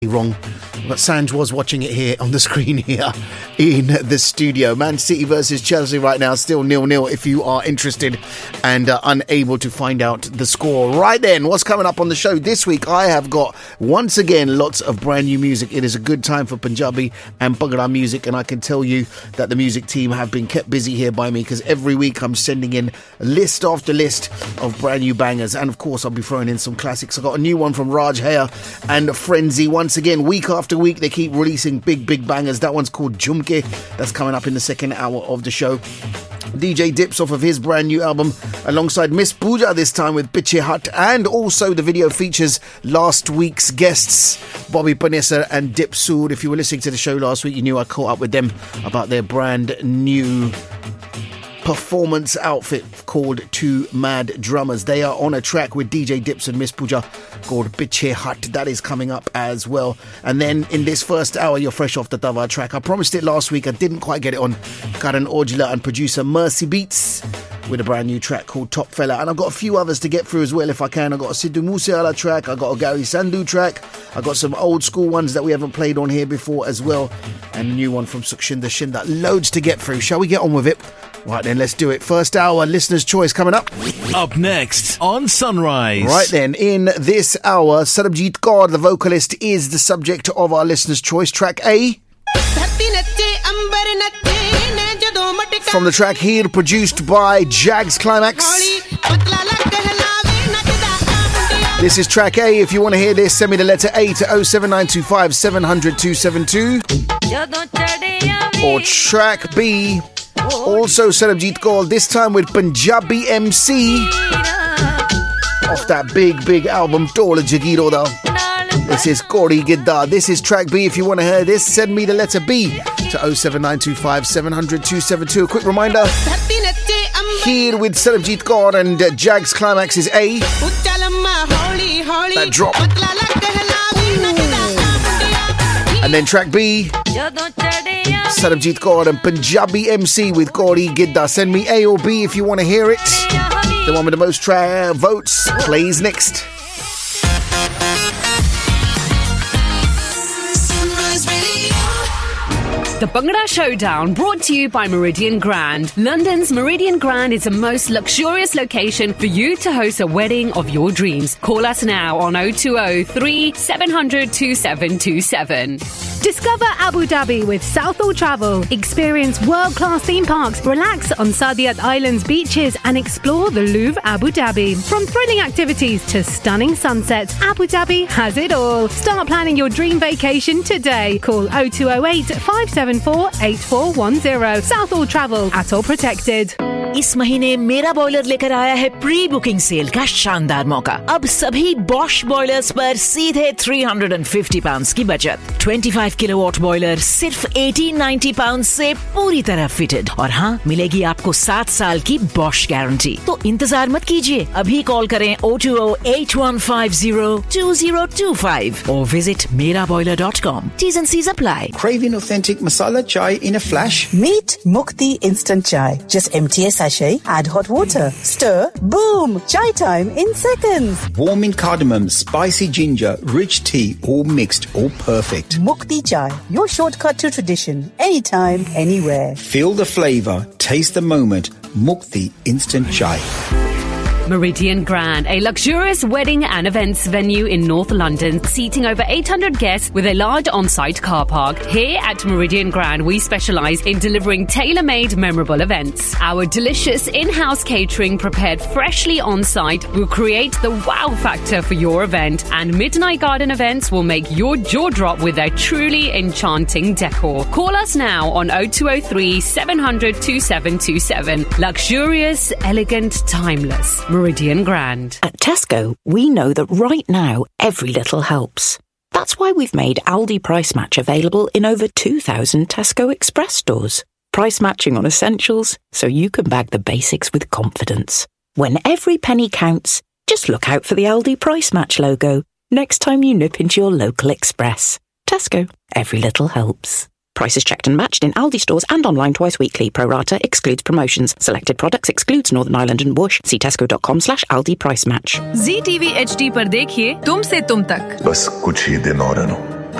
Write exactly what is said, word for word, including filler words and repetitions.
Wrong, but Sanj was watching it here on the screen here in the studio. Man City versus Chelsea right now, still nil nil if you are interested and uh, unable to find out the score. Right then, what's coming up on the show this week? I have got, once again, lots of brand new music. It is a good time for Punjabi and Bhangra music, and I can tell you that the music team have been kept busy here by me because every week I'm sending in list after list of brand new bangers, and of course I'll be throwing in some classics. I got a new one from Raj Hare and Frenzy. Once again, week after week they keep releasing big big bangers. That one's called Jumke. That's coming up in the second hour of the show. D J Dips off of his brand new album alongside Miss Pooja, this time with Piche Hut, and also the video features last week's guests Bobby Panessa and Dip Sood. If you were listening to the show last week, you knew I caught up with them about their brand new performance outfit called Two Mad Drummers. They are on a track with D J Dips and Miss Pooja called Piche Hut. That is coming up as well. And then in this first hour, you're fresh off the Dava track. I promised it last week, I didn't quite get it on. Karan Ojla and producer Mercy Beats with a brand new track called Top Fella. And I've got a few others to get through as well if I can. I've got a Sidhu Moosewala track, I've got a Gary Sandhu track, I've got some old school ones that we haven't played on here before as well, and a new one from Sukshinder Shinda. Loads to get through. Shall we get on with it? Right then, let's do it. First hour, listener's choice coming up. Up next on Sunrise. Right then, in this hour, Sarabjit Kaur, the vocalist, is the subject of our listener's choice. Track A. From the track here, produced by Jags Climax. This is track A. If you want to hear this, send me the letter A to oh seven nine two five seven hundred two seven two. Or track B, also Sarabjit Kaur, this time with Punjabi M C off that big, big album, Tola Jagiro Da. This is Kori Gidda. This is track B. If you want to hear this, send me the letter B to oh seven nine two five seven hundred two seven two. A quick reminder, here with Sarabjit Kaur and uh, Jags Climax is A. That drop. And then track B, Sarabjit Kaur and Punjabi M C with Kori Gidda. Send me A or B if you want to hear it. The one with the most tra- votes plays next. The Bhangra Showdown, brought to you by Meridian Grand. London's Meridian Grand is the most luxurious location for you to host a wedding of your dreams. Call us now on oh two oh three seven hundred two seven two seven. Discover Abu Dhabi with Southall Travel. Experience world-class theme parks, relax on Saadiyat Island's beaches and explore the Louvre Abu Dhabi. From thrilling activities to stunning sunsets, Abu Dhabi has it all. Start planning your dream vacation today. Call oh two oh eight five seven four eight four one oh. Southall Travel, at all protected. इस महीने मेरा boiler लेकर आया है pre booking cell का शानदार मौका। अब सभी बॉश बॉयलर्स पर सीधे three hundred fifty पाउंड्स की बचत। twenty-five किलोवाट बॉयलर सिर्फ eighteen ninety पाउंड्स से पूरी तरह फिटेड, और हाँ, मिलेगी आपको सात साल की बॉश गारंटी। तो इंतजार मत कीजिए, अभी कॉल करें oh two oh eight one five oh two oh two five or visit mera boiler dot com. T's and C's apply. Craving authentic masala chai in a flash? Meet Mukti Instant Chai. Just empty a sachet, add hot water, stir, boom! Chai time in seconds. Warm in cardamom, spicy ginger, rich tea, all mixed, all perfect. Mukti Chai, your shortcut to tradition. Anytime, anywhere. Feel the flavor, taste the moment. Mukti Instant Chai. Meridian Grand, a luxurious wedding and events venue in North London, seating over eight hundred guests with a large on-site car park. Here at Meridian Grand, we specialise in delivering tailor-made memorable events. Our delicious in-house catering prepared freshly on-site will create the wow factor for your event, and Midnight Garden events will make your jaw drop with their truly enchanting decor. Call us now on oh two oh three seven hundred two seven two seven. Luxurious, elegant, timeless. Meridian Grand. At Tesco, we know that right now, every little helps. That's why we've made Aldi Price Match available in over two thousand Tesco Express stores. Price matching on essentials, so you can bag the basics with confidence. When every penny counts, just look out for the Aldi Price Match logo next time you nip into your local Express. Tesco, every little helps. Prices checked and matched in Aldi stores and online twice weekly. Pro rata excludes promotions. Selected products excludes Northern Ireland and Bush. See tesco.com slash Aldi Price Match. Z T V H D पर देखिए तुम से तुम तक। बस कुछ ही दिन और अनु।